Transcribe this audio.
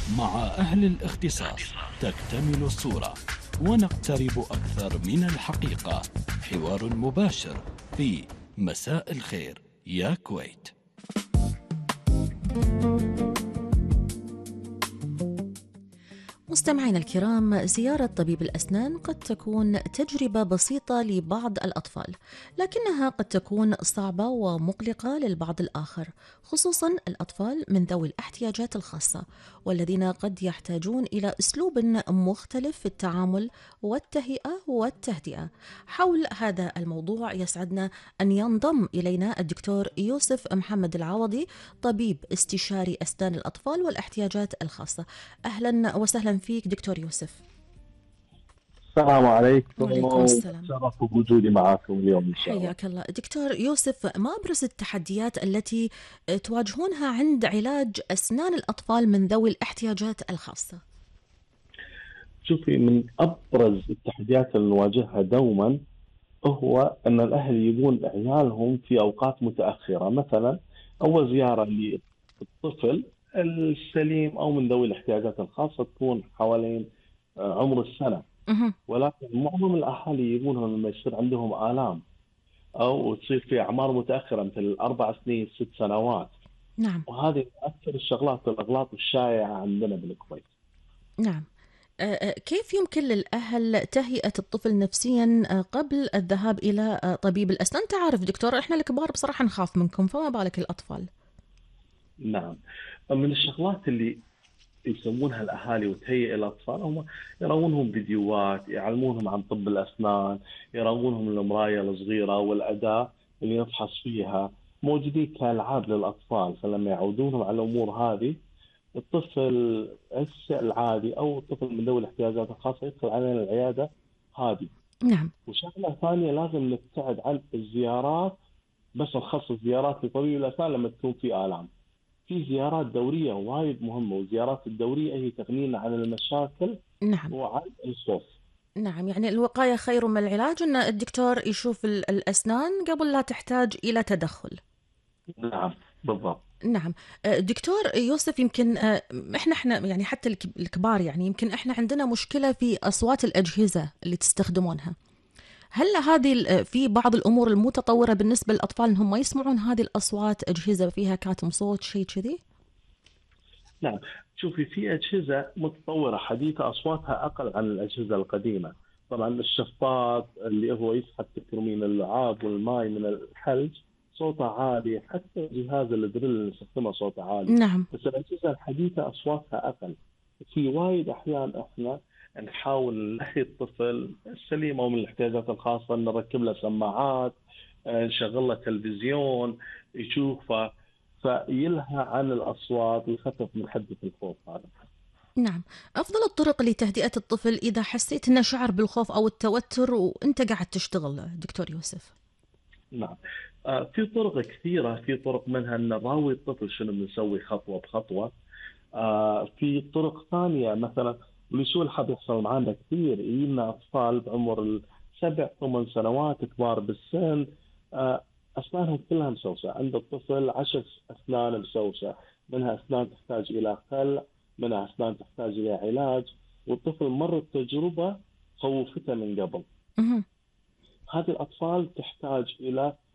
مع أهل الاختصاص تكتمل الصورة ونقترب أكثر من الحقيقة. حوار مباشر في مساء الخير يا كويت. مستمعينا الكرام، زيارة طبيب الأسنان قد تكون تجربة بسيطة لبعض الأطفال، لكنها قد تكون صعبة ومقلقة للبعض الآخر، خصوصا الأطفال من ذوي الاحتياجات الخاصة والذين قد يحتاجون إلى أسلوب مختلف في التعامل والتهيئة والتهدئة. حول هذا الموضوع يسعدنا أن ينضم إلينا الدكتور يوسف محمد العوضي، طبيب استشاري أسنان الأطفال والاحتياجات الخاصة. أهلا وسهلا فيك دكتور يوسف. السلام عليكم، وعليكم السلام. وشرف وجودي معكم اليوم إن شاء الله. حياك الله دكتور يوسف، ما أبرز التحديات التي تواجهونها عند علاج أسنان الأطفال من ذوي الاحتياجات الخاصة؟ شوفي، من أبرز التحديات اللي نواجهها دوما هو أن الأهل يبون عيالهم في أوقات متأخرة. مثلا أول زيارة للطفل السليم أو من ذوي الاحتياجات الخاصة تكون حوالين عمر السنة، مه. ولكن معظم الأهالي يبونهم لما يصير عندهم آلام أو تصير في أعمار متأخرة مثل 4 سنين 6 سنوات. نعم. وهذه من أكثر الأغلاط الشائعة عندنا بالكويت. نعم. كيف يمكن للأهل تهيئة الطفل نفسيا قبل الذهاب إلى طبيب الأسنان؟ تعرف دكتور، إحنا الكبار بصراحة نخاف منكم، فما بالك الأطفال. نعم، من الشغلات اللي يسوونها الأهالي وتهيئ الأطفال هم يرونهم فيديوهات يعلمونهم عن طب الأسنان، يرونهم المراية الصغيرة والأداة اللي نفحص فيها، موجودين كألعاب للأطفال. فلما يعودونهم على الأمور هذه، الطفل العادي أو الطفل من ذوي الاحتياجات الخاصة يدخل علينا العيادة هادي. نعم. وشغلة ثانية، لازم نبتعد عن الزيارات، بس نخصص زيارات لطبيب الأسنان لما تكون في آلام. في زيارات دورية وايد مهمة، والزيارات الدورية هي تغنينا عن المشاكل نعم. وعن الخوف. نعم، يعني الوقاية خير من العلاج، أن الدكتور يشوف الأسنان قبل لا تحتاج إلى تدخل. نعم بالضبط. نعم. دكتور يوسف، يمكن احنا يعني حتى الكبار، يعني يمكن احنا عندنا مشكلة في أصوات الأجهزة اللي تستخدمونها. هل هذه في بعض الأمور المتطورة بالنسبة للأطفال أنهم ما يسمعون هذه الأصوات، أجهزة فيها كاتم صوت شيء كذي؟ نعم، شوفي، في أجهزة متطورة حديثة أصواتها أقل عن الأجهزة القديمة. طبعا الشفاط اللي هو يسحب تكرمين اللعاب والماء من الثلج صوته عالي، حتى جهاز الدريل اللي نستخدمه صوته عالي. نعم. بس الأجهزة الحديثة أصواتها أقل. في وايد أحيان إحنا نحاول نحيي الطفل السليم أو من الاحتياجات الخاصة، نركب له سماعات، نشغل له تلفزيون يشوفه، فيلهى عن الأصوات ويخفف من حدة الخوف هذا. نعم. أفضل الطرق لتهدئة الطفل إذا حسيت أنه شعر بالخوف أو التوتر وأنت قاعد تشتغل دكتور يوسف؟ نعم، في طرق كثيرة. في طرق منها أن نراوي الطفل شنو بنسوي خطوة بخطوة. في طرق ثانية، مثلا ولسوء الحظ يحصل معنا كثير، يجينا أطفال بعمر 7 8 سنوات كبار بالسن، أسنانهم كلها مسوسة. عند الطفل 10 أسنان مسوسة، منها أسنان تحتاج إلى خلع، منها أسنان تحتاج إلى علاج، والطفل مر التجربة خوفته من قبل. مه. هذه الأطفال تحتاج إلى